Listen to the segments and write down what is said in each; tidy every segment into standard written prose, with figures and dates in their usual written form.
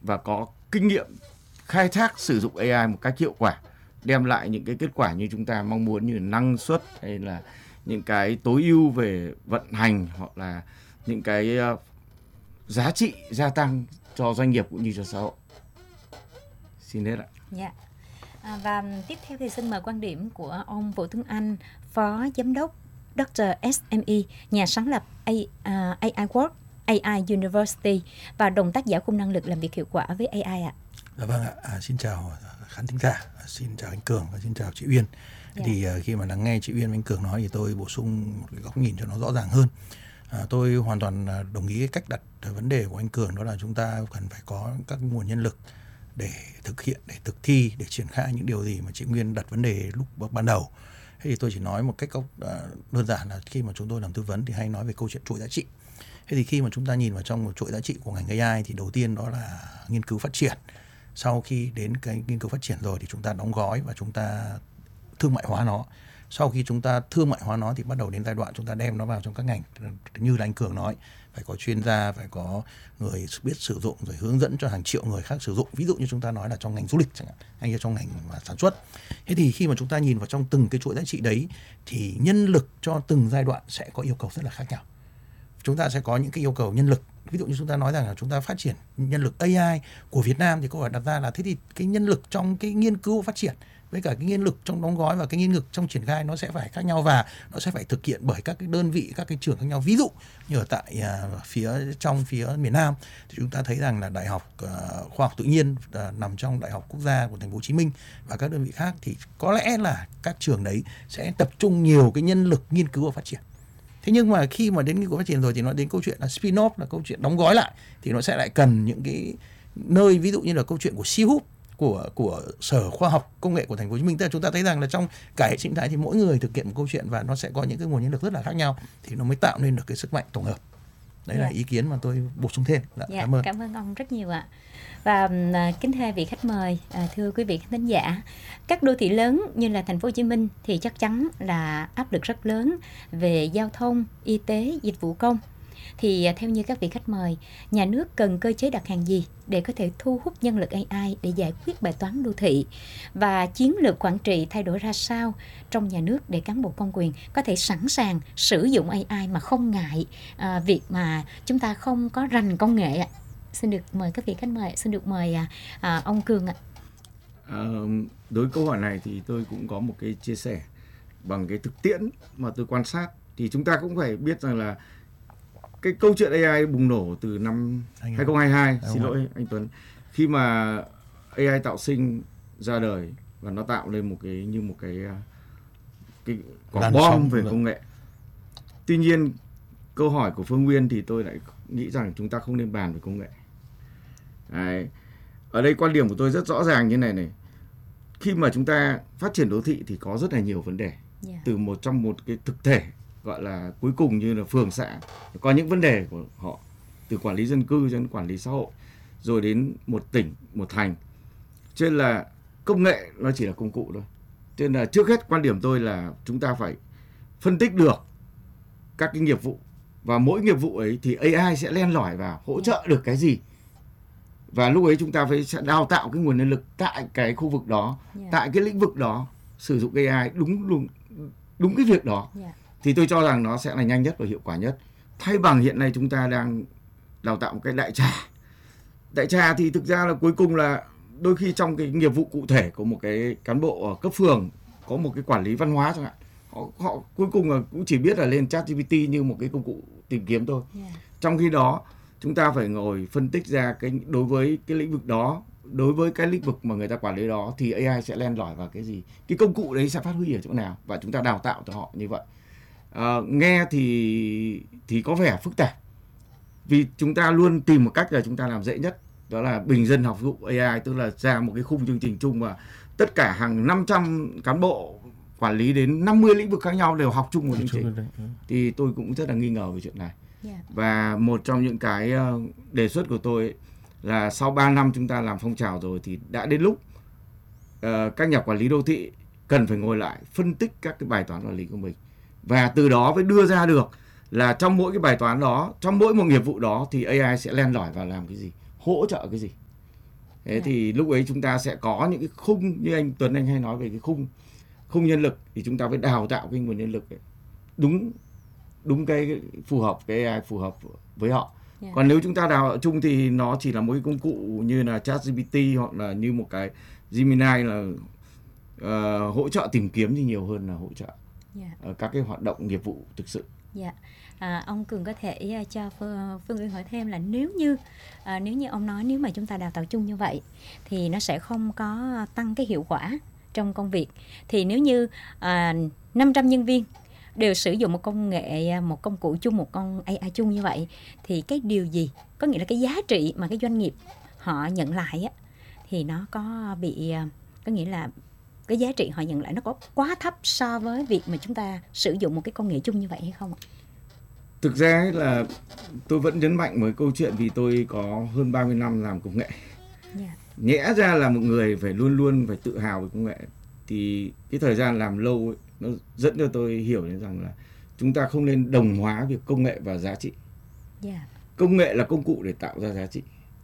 và có kinh nghiệm khai thác sử dụng AI một cách hiệu quả, đem lại những cái kết quả như chúng ta mong muốn, như năng suất hay là những cái tối ưu về vận hành, hoặc là những cái giá trị gia tăng cho doanh nghiệp cũng như cho xã hội. Xin hết ạ. Dạ. Và tiếp theo thì xin mời quan điểm của ông Vũ Tuấn Anh, Phó Giám đốc Dr. SME, nhà sáng lập AI World, AI University và đồng tác giả khung năng lực làm việc hiệu quả với AI ạ. Dạ vâng ạ. Xin chào khán thính giả, xin chào anh Cường và xin chào chị Uyên. Thì khi mà lắng nghe chị Uyên và anh Cường nói thì tôi bổ sung cái góc nhìn cho nó rõ ràng hơn. Tôi hoàn toàn đồng ý cái cách đặt vấn đề của anh Cường, đó là chúng ta cần phải có các nguồn nhân lực để thực hiện, để thực thi, để triển khai những điều gì mà chị Nguyên đặt vấn đề lúc ban đầu. Thế thì tôi chỉ nói một cách đơn giản là khi mà chúng tôi làm tư vấn thì hay nói về câu chuyện chuỗi giá trị. Thế thì khi mà chúng ta nhìn vào trong một chuỗi giá trị của ngành AI thì đầu tiên đó là nghiên cứu phát triển. Sau khi đến cái nghiên cứu phát triển rồi thì chúng ta đóng gói và chúng ta thương mại hóa nó. Sau khi chúng ta thương mại hóa nó thì bắt đầu đến giai đoạn chúng ta đem nó vào trong các ngành, như là anh Cường nói, phải có chuyên gia, phải có người biết sử dụng rồi hướng dẫn cho hàng triệu người khác sử dụng. Ví dụ như chúng ta nói là trong ngành du lịch chẳng hạn, hay là trong ngành sản xuất. Thế thì khi mà chúng ta nhìn vào trong từng cái chuỗi giá trị đấy thì nhân lực cho từng giai đoạn sẽ có yêu cầu rất là khác nhau. Chúng ta sẽ có những cái yêu cầu nhân lực. Ví dụ như chúng ta nói rằng là chúng ta phát triển nhân lực AI của Việt Nam thì câu hỏi đặt ra là thế thì cái nhân lực trong cái nghiên cứu phát triển với cả cái nhân lực trong đóng gói và cái nhân lực trong triển khai nó sẽ phải khác nhau, và nó sẽ phải thực hiện bởi các cái đơn vị, các cái trường khác nhau. Ví dụ như ở tại phía miền Nam thì chúng ta thấy rằng là Đại học Khoa học Tự nhiên nằm trong Đại học Quốc gia của Thành phố Hồ Chí Minh và các đơn vị khác thì có lẽ là các trường đấy sẽ tập trung nhiều cái nhân lực nghiên cứu và phát triển. Thế nhưng mà khi mà đến nghiên cứu phát triển rồi thì nó đến câu chuyện là spin-off, là câu chuyện đóng gói lại, thì nó sẽ lại cần những cái nơi, ví dụ như là câu chuyện của C-Hub, của Sở Khoa học Công nghệ của Thành phố Hồ Chí Minh. Tức là chúng ta thấy rằng là trong cả hệ sinh thái thì mỗi người thực hiện một câu chuyện và nó sẽ có những cái nguồn nhân lực rất là khác nhau thì nó mới tạo nên được cái sức mạnh tổng hợp. Đấy là ý kiến mà tôi bổ sung thêm. Cảm ơn ông rất nhiều ạ. Và kính thưa vị khách mời, thưa quý vị khán thính giả, các đô thị lớn như là Thành phố Hồ Chí Minh thì chắc chắn là áp lực rất lớn về giao thông, y tế, dịch vụ công. Thì theo như các vị khách mời, nhà nước cần cơ chế đặt hàng gì để có thể thu hút nhân lực AI để giải quyết bài toán đô thị, và chiến lược quản trị thay đổi ra sao trong nhà nước để cán bộ công quyền có thể sẵn sàng sử dụng AI mà không ngại việc mà chúng ta không có rành công nghệ ạ. Xin được mời các vị khách mời, xin được mời ông Cường ạ. Đối với câu hỏi này thì tôi cũng có một cái chia sẻ bằng cái thực tiễn mà tôi quan sát. Thì chúng ta cũng phải biết rằng là cái câu chuyện AI bùng nổ từ năm 2022, xin lỗi anh Tuấn, khi mà AI tạo sinh ra đời và nó tạo lên một cái quả bom về công nghệ. Tuy nhiên câu hỏi của Phương Nguyên thì tôi lại nghĩ rằng chúng ta không nên bàn về công nghệ. Đấy. Ở đây quan điểm của tôi rất rõ ràng như này. Khi mà chúng ta phát triển đô thị thì có rất là nhiều vấn đề. Từ trong một cái thực thể gọi là cuối cùng như là phường xã, có những vấn đề của họ, từ quản lý dân cư cho đến quản lý xã hội, rồi đến một tỉnh, một thành. Cho nên là công nghệ nó chỉ là công cụ thôi. Cho nên là trước hết quan điểm tôi là chúng ta phải phân tích được các cái nghiệp vụ, và mỗi nghiệp vụ ấy thì AI sẽ len lỏi vào hỗ trợ được cái gì. Và lúc ấy chúng ta sẽ đào tạo cái nguồn nhân lực tại cái khu vực đó, tại cái lĩnh vực đó, sử dụng AI đúng cái việc đó. Thì tôi cho rằng nó sẽ là nhanh nhất và hiệu quả nhất. Thay bằng hiện nay chúng ta đang đào tạo một cái đại trà. Đại trà thì thực ra là cuối cùng là đôi khi trong cái nghiệp vụ cụ thể của một cái cán bộ ở cấp phường có một cái quản lý văn hóa chẳng hạn, họ cuối cùng là cũng chỉ biết là lên ChatGPT như một cái công cụ tìm kiếm thôi. Trong khi đó chúng ta phải ngồi phân tích ra đối với cái lĩnh vực đó, đối với cái lĩnh vực mà người ta quản lý đó thì AI sẽ len lỏi vào cái gì, cái công cụ đấy sẽ phát huy ở chỗ nào, và chúng ta đào tạo cho họ như vậy. Nghe thì có vẻ phức tạp, vì chúng ta luôn tìm một cách là chúng ta làm dễ nhất, đó là bình dân học dụng AI, tức là ra một cái khung chương trình chung và tất cả hàng 500 cán bộ quản lý đến 50 lĩnh vực khác nhau đều học chung một chương trình. Thì tôi cũng rất là nghi ngờ về chuyện này. Và một trong những cái đề xuất của tôi ấy, là sau 3 năm chúng ta làm phong trào rồi thì đã đến lúc các nhà quản lý đô thị cần phải ngồi lại phân tích các cái bài toán quản lý của mình, và từ đó mới đưa ra được là trong mỗi cái bài toán đó, trong mỗi một nghiệp vụ đó thì AI sẽ len lỏi vào làm cái gì, hỗ trợ cái gì. Thế thì lúc ấy chúng ta sẽ có những cái khung, như anh Tuấn anh hay nói về cái khung nhân lực, thì chúng ta phải đào tạo cái nguồn nhân lực ấy, đúng cái phù hợp, cái AI phù hợp với họ. Còn nếu chúng ta đào tạo chung thì nó chỉ là một cái công cụ như là ChatGPT hoặc là như một cái Gemini là hỗ trợ tìm kiếm thì nhiều hơn là hỗ trợ các cái hoạt động nghiệp vụ thực sự. Ông Cường có thể cho Phương Uyên hỏi thêm là nếu như ông nói nếu mà chúng ta đào tạo chung như vậy thì nó sẽ không có tăng cái hiệu quả trong công việc. Thì nếu như 500 nhân viên đều sử dụng một công nghệ, một công cụ chung, một con AI chung như vậy, thì cái điều gì, có nghĩa là cái giá trị mà cái doanh nghiệp họ nhận lại á, thì nó có bị, có nghĩa là cái giá trị họ nhận lại nó có quá thấp so với việc mà chúng ta sử dụng một cái công nghệ chung như vậy hay không ạ? Thực ra là tôi vẫn nhấn mạnh với câu chuyện vì tôi có hơn 30 năm làm công nghệ. Nhẽ ra là một người phải luôn luôn phải tự hào về công nghệ. Thì cái thời gian làm lâu ấy, nó dẫn cho tôi hiểu đến rằng là chúng ta không nên đồng hóa việc công nghệ và giá trị. Công nghệ là công cụ để tạo ra giá trị.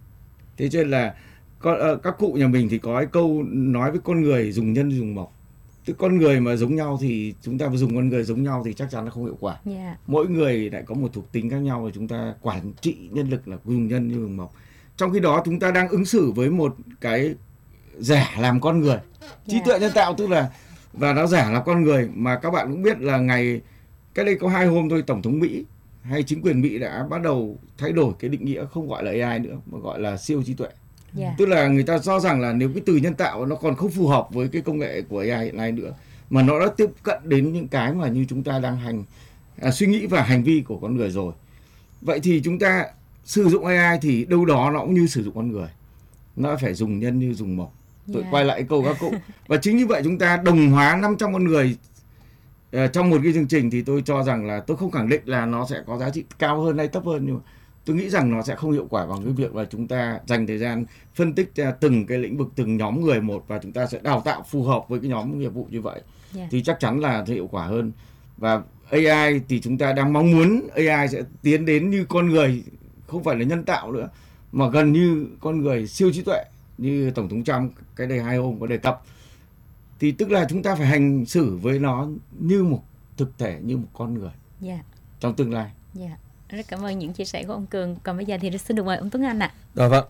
Thế cho nên là các cụ nhà mình thì có cái câu nói với con người dùng nhân dùng mộc. Tức con người mà giống nhau thì chúng ta dùng con người giống nhau thì chắc chắn là không hiệu quả. Mỗi người lại có một thuộc tính khác nhau và chúng ta quản trị nhân lực là dùng nhân như dùng mộc. Trong khi đó chúng ta đang ứng xử với một cái giả làm con người. Trí tuệ nhân tạo tức là, và nó giả là con người, mà các bạn cũng biết là cách đây có 2 hôm thôi, Tổng thống Mỹ hay chính quyền Mỹ đã bắt đầu thay đổi cái định nghĩa, không gọi là AI nữa mà gọi là siêu trí tuệ. Tức là người ta cho rằng là nếu cái từ nhân tạo nó còn không phù hợp với cái công nghệ của AI hiện nay nữa, mà nó đã tiếp cận đến những cái mà như chúng ta đang suy nghĩ và hành vi của con người rồi. Vậy thì chúng ta sử dụng AI thì đâu đó nó cũng như sử dụng con người, nó phải dùng nhân như dùng mộc. Tôi quay lại câu các cụ. Và chính như vậy chúng ta đồng hóa 500 con người trong một cái chương trình, thì tôi cho rằng là tôi không khẳng định là nó sẽ có giá trị cao hơn hay thấp hơn, nhưng mà tôi nghĩ rằng nó sẽ không hiệu quả bằng cái việc là chúng ta dành thời gian phân tích từng cái lĩnh vực, từng nhóm người một, và chúng ta sẽ đào tạo phù hợp với cái nhóm nghiệp vụ như vậy. Thì chắc chắn là hiệu quả hơn. Và AI thì chúng ta đang mong muốn AI sẽ tiến đến như con người, không phải là nhân tạo nữa, mà gần như con người, siêu trí tuệ như Tổng thống Trump cái đây 2 hôm có đề cập. Thì tức là chúng ta phải hành xử với nó như một thực thể, như một con người trong tương lai. Rất cảm ơn những chia sẻ của ông Cường. Còn bây giờ thì xin được mời ông Tuấn Anh ạ. Vâng,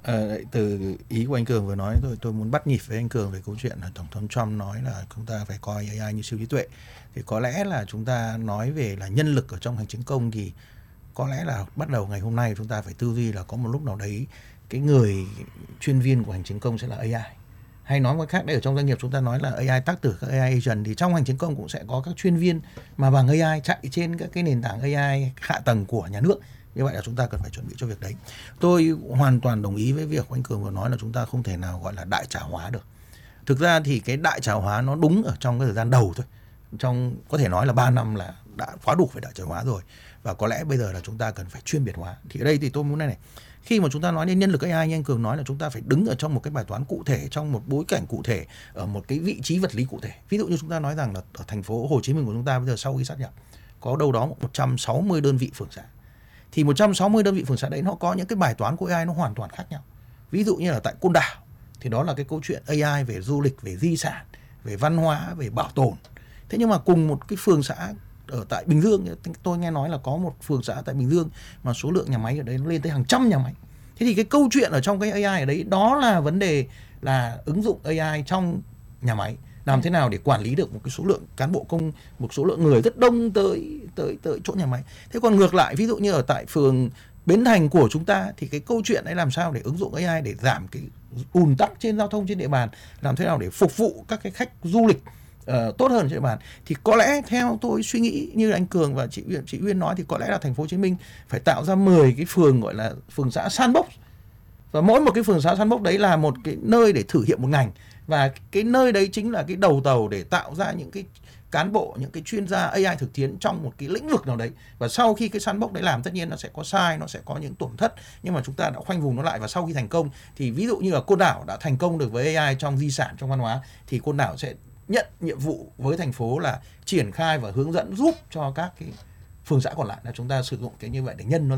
từ ý của anh Cường vừa nói, tôi muốn bắt nhịp với anh Cường về câu chuyện là Tổng thống Trump nói là chúng ta phải coi AI như siêu trí tuệ. Thì có lẽ là chúng ta nói về là nhân lực ở trong hành chính công, thì có lẽ là bắt đầu ngày hôm nay chúng ta phải tư duy là có một lúc nào đấy cái người chuyên viên của hành chính công sẽ là AI. Hay nói một khác, đây ở trong doanh nghiệp chúng ta nói là AI tác tử, các AI agent, thì trong hành chính công cũng sẽ có các chuyên viên mà bằng AI chạy trên các cái nền tảng AI hạ tầng của nhà nước. Như vậy là chúng ta cần phải chuẩn bị cho việc đấy. Tôi hoàn toàn đồng ý với việc anh Cường vừa nói là chúng ta không thể nào gọi là đại trà hóa được. Thực ra thì cái đại trà hóa nó đúng ở trong cái thời gian đầu thôi. Trong có thể nói là 3 năm là đã quá đủ về đại trà hóa rồi. Và có lẽ bây giờ là chúng ta cần phải chuyên biệt hóa. Thì ở đây thì tôi muốn này, khi mà chúng ta nói đến nhân lực AI, như anh Cường nói là chúng ta phải đứng ở trong một cái bài toán cụ thể, trong một bối cảnh cụ thể, ở một cái vị trí vật lý cụ thể. Ví dụ như chúng ta nói rằng là ở thành phố Hồ Chí Minh của chúng ta bây giờ sau khi sát nhập có đâu đó 160 đơn vị phường xã. Thì 160 đơn vị phường xã đấy nó có những cái bài toán của AI nó hoàn toàn khác nhau. Ví dụ như là tại Côn Đảo thì đó là cái câu chuyện AI về du lịch, về di sản, về văn hóa, về bảo tồn. Thế nhưng mà cùng một cái phường xã ở tại Bình Dương, tôi nghe nói là có một phường xã tại Bình Dương mà số lượng nhà máy ở đấy nó lên tới hàng trăm nhà máy. Thế thì cái câu chuyện ở trong cái AI ở đấy đó là vấn đề là ứng dụng AI trong nhà máy, làm thế nào để quản lý được một cái số lượng cán bộ công, một số lượng người rất đông tới chỗ nhà máy. Thế còn ngược lại, ví dụ như ở tại phường Bến Thành của chúng ta thì cái câu chuyện ấy làm sao để ứng dụng AI để giảm cái ùn tắc trên giao thông trên địa bàn, làm thế nào để phục vụ các cái khách du lịch tốt hơn trên địa bàn. Thì có lẽ theo tôi suy nghĩ như anh Cường và chị Uyên nói, thì có lẽ là thành phố Hồ Chí Minh phải tạo ra 10 cái phường gọi là phường xã sandbox, và mỗi một cái phường xã sandbox đấy là một cái nơi để thử nghiệm một ngành, và cái nơi đấy chính là cái đầu tàu để tạo ra những cái cán bộ, những cái chuyên gia AI thực tiễn trong một cái lĩnh vực nào đấy. Và sau khi cái sandbox đấy làm, tất nhiên nó sẽ có sai, nó sẽ có những tổn thất, nhưng mà chúng ta đã khoanh vùng nó lại. Và sau khi thành công thì ví dụ như là Côn Đảo đã thành công được với AI trong di sản, trong văn hóa, thì Côn Đảo sẽ nhận nhiệm vụ với thành phố là triển khai và hướng dẫn giúp cho các cái phường xã còn lại là chúng ta sử dụng cái như vậy để nhân nó ra.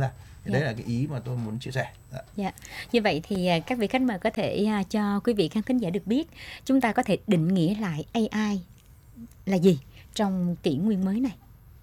Thì đấy là cái ý mà tôi muốn chia sẻ. Dạ. Như vậy thì các vị khách mời có thể cho quý vị khán thính giả được biết, chúng ta có thể định nghĩa lại AI là gì trong kỷ nguyên mới này.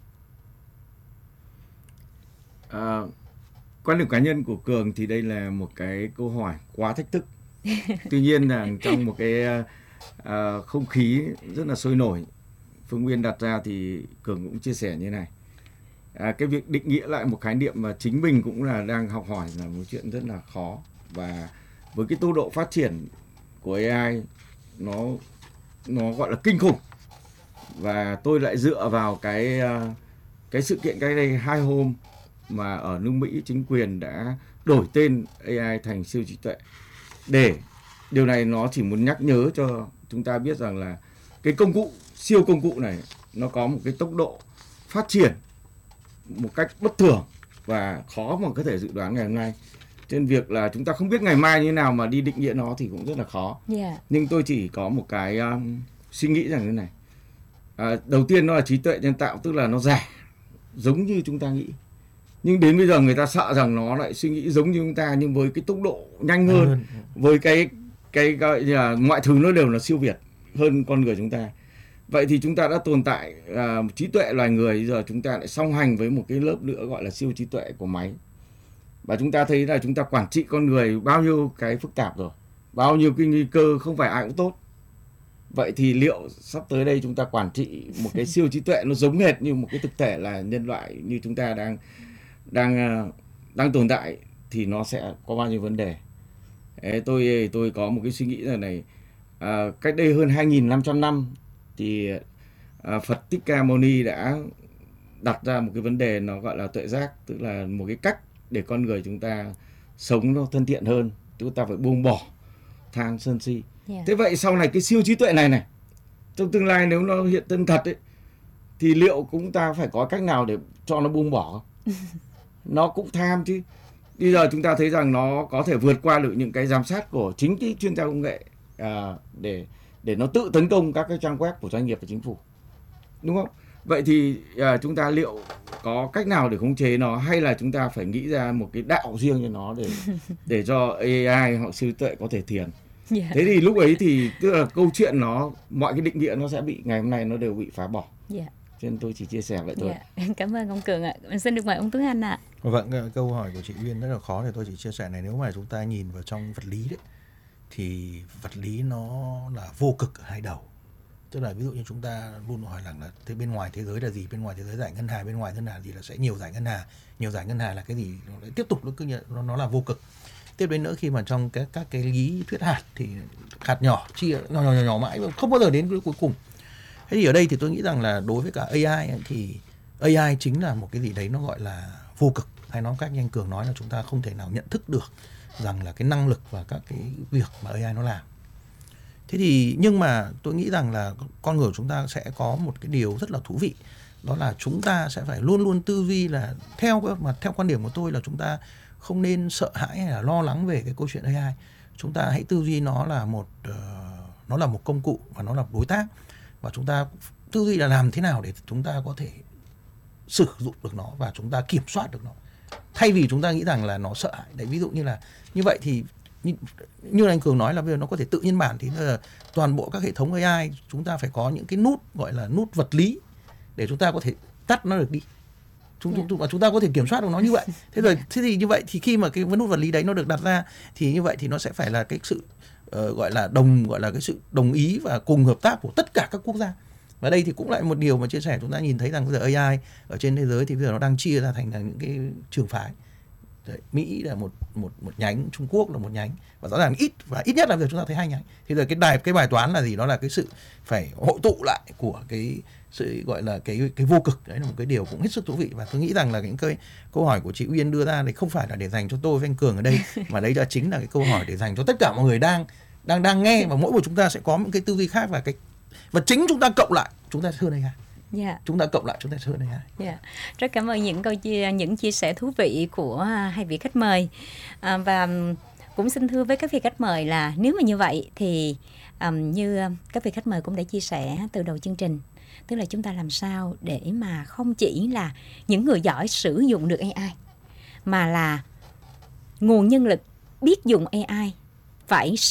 Quan điểm cá nhân của Cường thì đây là một cái câu hỏi quá thách thức. Tuy nhiên là trong một cái không khí rất là sôi nổi, Phương Uyên đặt ra thì Cường cũng chia sẻ như này. Cái việc định nghĩa lại một khái niệm mà chính mình cũng là đang học hỏi là một chuyện rất là khó. Và với cái tốc độ phát triển của AI nó gọi là kinh khủng. Và tôi lại dựa vào cái sự kiện cách đây 2 hôm mà ở nước Mỹ chính quyền đã đổi tên AI thành siêu trí tuệ. Để điều này nó chỉ muốn nhắc nhớ cho chúng ta biết rằng là cái siêu công cụ này nó có một cái tốc độ phát triển một cách bất thường và khó mà có thể dự đoán ngày hôm nay. Trên việc là chúng ta không biết ngày mai như thế nào mà đi định nghĩa nó thì cũng rất là khó. Nhưng tôi chỉ có một cái suy nghĩ rằng thế này. Đầu tiên nó là trí tuệ nhân tạo, tức là nó giả giống như chúng ta nghĩ. Nhưng đến bây giờ người ta sợ rằng nó lại suy nghĩ giống như chúng ta, nhưng với cái tốc độ nhanh hơn, với cái gọi là mọi thứ nó đều là siêu việt hơn con người chúng ta. Vậy thì chúng ta đã tồn tại trí tuệ loài người, giờ chúng ta lại song hành với một cái lớp nữa gọi là siêu trí tuệ của máy. Và chúng ta thấy là chúng ta quản trị con người bao nhiêu cái phức tạp rồi, bao nhiêu cái nguy cơ, không phải ai cũng tốt. Vậy thì liệu sắp tới đây chúng ta quản trị một cái siêu trí tuệ nó giống hệt như một cái thực thể là nhân loại như chúng ta đang tồn tại thì nó sẽ có bao nhiêu vấn đề. Tôi có một cái suy nghĩ là này, cách đây hơn 2.500 năm thì Phật Thích Ca Mâu Ni đã đặt ra một cái vấn đề nó gọi là tuệ giác, tức là một cái cách để con người chúng ta sống nó thân thiện hơn, chúng ta phải buông bỏ tham sân si. Thế vậy sau này cái siêu trí tuệ này trong tương lai nếu nó hiện thân thật ấy, thì liệu chúng ta phải có cách nào để cho nó buông bỏ không? Nó cũng tham chứ. Bây giờ chúng ta thấy rằng nó có thể vượt qua được những cái giám sát của chính cái chuyên gia công nghệ để nó tự tấn công các cái trang web của doanh nghiệp và chính phủ, đúng không? Vậy thì chúng ta liệu có cách nào để khống chế nó, hay là chúng ta phải nghĩ ra một cái đạo riêng cho nó để cho AI hoặc siêu trí tuệ có thể thiền? Thế thì lúc ấy thì tức là câu chuyện mọi cái định nghĩa nó sẽ bị ngày hôm nay nó đều bị phá bỏ. Cho nên tôi chỉ chia sẻ vậy thôi. Cảm ơn ông Cường ạ. Mình xin được mời ông Tuấn Anh ạ. Vâng, câu hỏi của chị Uyên rất là khó, thì tôi chỉ chia sẻ này. Nếu mà chúng ta nhìn vào trong vật lý đấy, thì vật lý nó là vô cực ở hai đầu. Tức là ví dụ như chúng ta luôn hỏi rằng là thế bên ngoài thế giới là gì? Bên ngoài thế giới giải ngân hà, bên ngoài ngân hà gì là sẽ nhiều giải ngân hà. Nhiều giải ngân hà là cái gì? Nó tiếp tục nó là vô cực. Tiếp đến nữa khi mà trong các cái lý thuyết hạt thì hạt nhỏ chia nhỏ mãi và không bao giờ đến cuối cùng. Thế thì ở đây thì tôi nghĩ rằng là đối với cả AI ấy, thì AI chính là một cái gì đấy nó gọi là vô cực, hay nói cách như anh Cường nói là chúng ta không thể nào nhận thức được rằng là cái năng lực và các cái việc mà AI nó làm. Thế thì nhưng mà tôi nghĩ rằng là con người chúng ta sẽ có một cái điều rất là thú vị, đó là chúng ta sẽ phải luôn luôn tư duy là theo quan điểm của tôi là chúng ta không nên sợ hãi hay là lo lắng về cái câu chuyện AI. Chúng ta hãy tư duy nó là một công cụ và nó là đối tác, và chúng ta tư duy là làm thế nào để chúng ta có thể sử dụng được nó và chúng ta kiểm soát được nó, thay vì chúng ta nghĩ rằng là nó sợ hãi. Đấy, ví dụ như là như vậy thì như anh Cường nói là bây giờ nó có thể tự nhân bản, thì là toàn bộ các hệ thống AI chúng ta phải có những cái nút gọi là nút vật lý để chúng ta có thể tắt nó được đi. Chúng ta có thể kiểm soát được nó như vậy. Thế thì như vậy thì khi mà cái nút vật lý đấy nó được đặt ra thì như vậy thì nó sẽ phải là cái sự gọi là cái sự đồng ý và cùng hợp tác của tất cả các quốc gia. Và đây thì cũng lại một điều mà chia sẻ, chúng ta nhìn thấy rằng bây giờ AI ở trên thế giới thì bây giờ nó đang chia ra thành là những cái trường phái. Đấy, Mỹ là một nhánh, Trung Quốc là một nhánh, và rõ ràng ít nhất là bây giờ chúng ta thấy 2 nhánh. Thì giờ cái bài toán là gì? Đó là cái sự phải hội tụ lại của cái sự gọi là cái vô cực. Đấy là một cái điều cũng hết sức thú vị, và tôi nghĩ rằng là những cái câu hỏi của chị Uyên đưa ra thì không phải là để dành cho tôi với anh Cường ở đây mà đấy là chính là cái câu hỏi để dành cho tất cả mọi người đang nghe, và mỗi một chúng ta sẽ có một cái tư duy khác, và chính chúng ta cộng lại chúng ta sẽ hơn AI. Chúng ta cộng lại chúng ta sẽ hơn AI. Rất cảm ơn những chia sẻ thú vị của hai vị khách mời, và cũng xin thưa với các vị khách mời là nếu mà như vậy thì như các vị khách mời cũng đã chia sẻ từ đầu chương trình, tức là chúng ta làm sao để mà không chỉ là những người giỏi sử dụng được AI, mà là nguồn nhân lực biết dùng AI phải